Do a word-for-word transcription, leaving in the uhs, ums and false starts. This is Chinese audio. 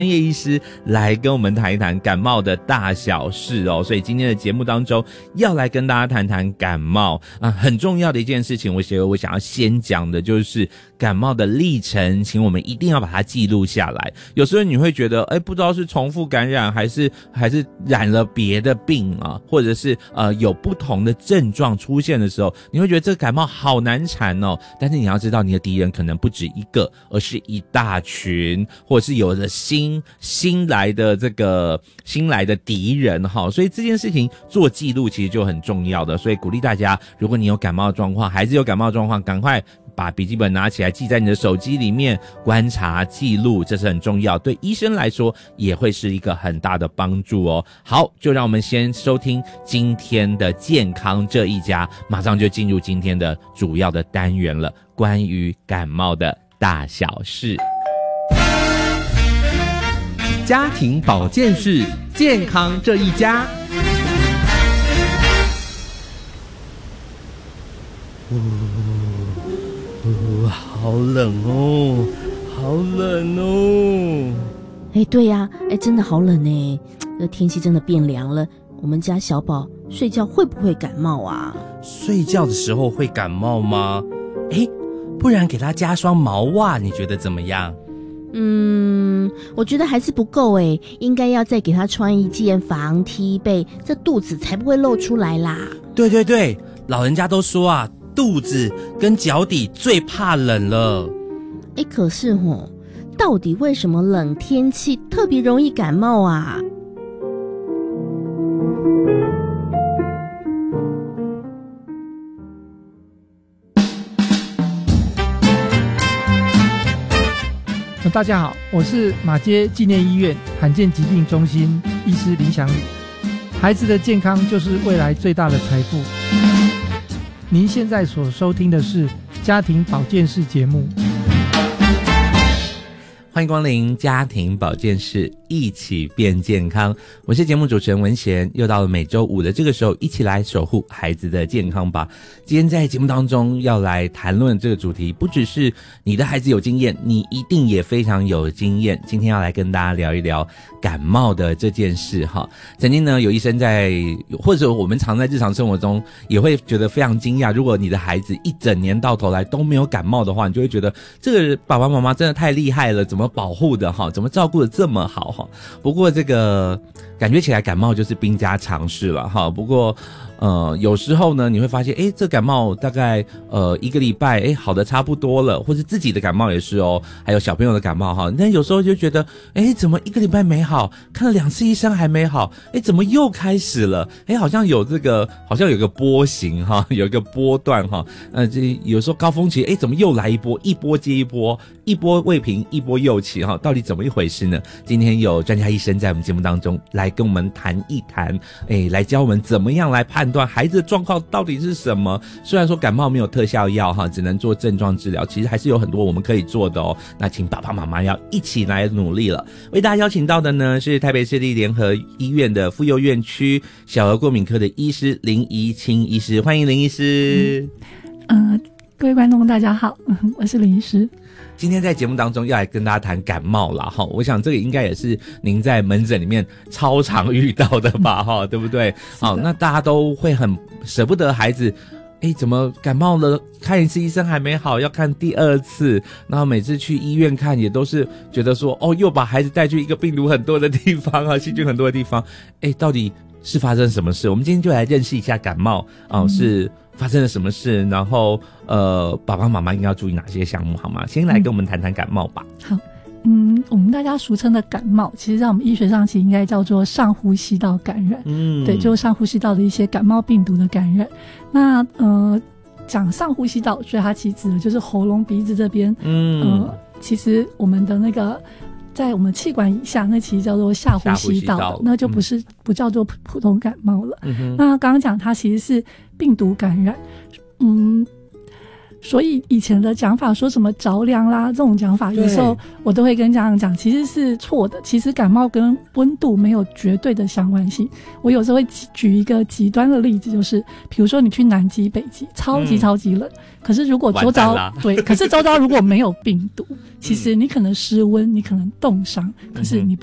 专业医师来跟我们谈一谈感冒的大小事哦，所以今天的节目当中要来跟大家谈谈感冒啊，很重要的一件事情，我觉得我想要先讲的就是感冒的历程，请我们一定要把它记录下来。有时候你会觉得，哎，不知道是重复感染还是还是染了别的病啊，或者是呃有不同的症状出现的时候，你会觉得这个感冒好难缠哦。但是你要知道，你的敌人可能不止一个，而是一大群，或者是有了新新来的这个新来的敌人哈，所以这件事情做记录其实就很重要的，所以鼓励大家，如果你有感冒的状况，孩子有感冒的状况，赶快把笔记本拿起来记在你的手机里面，观察记录，这是很重要，对医生来说也会是一个很大的帮助哦。好，就让我们先收听今天的健康这一家，马上就进入今天的主要的单元了，关于感冒的大小事。 家庭保健室，健康这一家。 呜呜，好冷哦，好冷哦。 哎，对呀、啊，哎，真的好冷哎，这天气真的变凉了。我们家小宝睡觉会不会感冒啊？ 睡觉的时候会感冒吗？哎，不然给他加双毛袜，你觉得怎么样？ 嗯，我觉得还是不够诶，应该要再给他穿一件防踢被，这肚子才不会露出来啦。 对对对，老人家都说啊，肚子跟脚底最怕冷了。 诶，可是齁，到底为什么冷天气特别容易感冒啊？ 大家好，我是马偕纪念医院罕见疾病中心医师林祥宇。孩子的健康就是未来最大的财富。您现在所收听的是家庭保健室节目。 欢迎光临家庭保健室，一起变健康。我是节目主持人文贤，又到了每周五的这个时候，一起来守护孩子的健康吧。今天在节目当中要来谈论这个主题，不只是你的孩子有经验，你一定也非常有经验。今天要来跟大家聊一聊感冒的这件事哈。曾经呢，有医生在，或者我们常在日常生活中也会觉得非常惊讶，如果你的孩子一整年到头来都没有感冒的话，你就会觉得这个爸爸妈妈真的太厉害了，怎么怎么保护的哈？怎么照顾的这么好哈？不过这个感觉起来感冒就是兵家常事了哈。不过呃，有时候呢，你会发现，诶，这感冒大概呃一个礼拜，诶，好的差不多了，或是自己的感冒也是哦，还有小朋友的感冒哈。那有时候就觉得，诶，怎么一个礼拜没好，看了两次医生还没好，诶，怎么又开始了？诶，好像有这个，好像有个波形哈，有一个波段哈。呃，这有时候高峰期，诶，怎么又来一波，一波接一波，一波未平，一波又起哈，到底怎么一回事呢？今天有专家医生在我们节目当中来跟我们谈一谈，诶，来教我们怎么样来判断孩子的状况到底是什么。虽然说感冒没有特效药哈，只能做症状治疗，其实还是有很多我们可以做的哦。那请爸爸妈妈要一起来努力了。为大家邀请到的呢是台北市立联合医院的妇幼院区小儿过敏科的医师林怡清医师，欢迎林医师。 嗯，呃，各位观众大家好，我是林医师。 今天在节目当中要来跟大家谈感冒啦哈，我想这个应该也是您在门诊里面超常遇到的吧哈，对不对？好，那大家都会很舍不得孩子，诶，怎么感冒了看一次医生还没好，要看第二次，然后每次去医院看也都是觉得说，哦，又把孩子带去一个病毒很多的地方啊，细菌很多的地方，诶，到底是发生什么事？我们今天就来认识一下感冒啊，是发生了什么事，然后呃，爸爸妈妈应该要注意哪些项目好吗？先来跟我们谈谈感冒吧。 好，嗯，我们大家俗称的感冒，其实在我们医学上其实应该叫做上呼吸道感染。嗯，对，就是上呼吸道的一些感冒病毒的感染。那呃，讲上呼吸道，所以它其实指的就是喉咙、鼻子这边。嗯，呃，其实我们的那个。在我们气管以下，那其实叫做下呼吸道的，道那就不是、嗯、不叫做普通感冒了。嗯、那刚刚讲它其实是病毒感染，嗯， 所以以前的讲法说什么着凉啦这种讲法，有时候我都会跟家长讲，其实是错的。其实感冒跟温度没有绝对的相关性。我有时候会举一个极端的例子，就是比如说你去南极、北极，超级超级冷，嗯、可是如果周遭对，可是周遭如果没有病毒，其实你可能失温，你可能冻伤，可是你